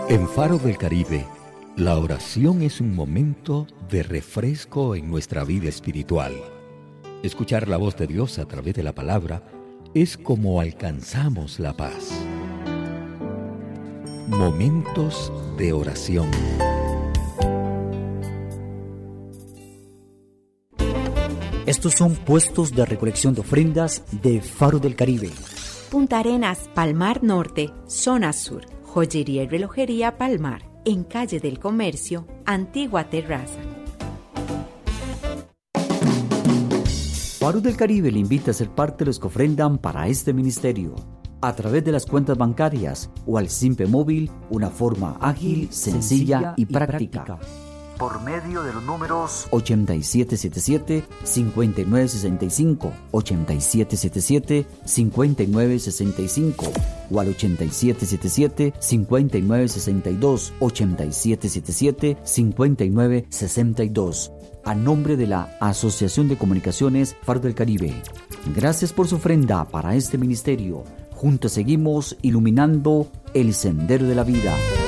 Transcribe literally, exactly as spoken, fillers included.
En Faro del Caribe, la oración es un momento de refresco en nuestra vida espiritual. Escuchar la voz de Dios a través de la palabra es como alcanzamos la paz. Momentos de oración. Estos son puestos de recolección de ofrendas de Faro del Caribe. Punta Arenas, Palmar Norte, Zona Sur, Joyería y Relojería Palmar, en Calle del Comercio, Antigua Terraza. Faro del Caribe le invita a ser parte de los que ofrendan para este ministerio, a través de las cuentas bancarias o al Simpe Móvil, una forma ágil, sencilla y práctica. Por medio de los números ochenta y siete setenta y siete, cincuenta y nueve sesenta y cinco, ochenta y siete setenta y siete, cincuenta y nueve sesenta y cinco o al ochenta y siete setenta y siete, cincuenta y nueve sesenta y dos, ochenta y siete setenta y siete, cincuenta y nueve sesenta y dos. A nombre de la Asociación de Comunicaciones Faro del Caribe. Gracias por su ofrenda para este ministerio. Juntos seguimos iluminando el sendero de la vida.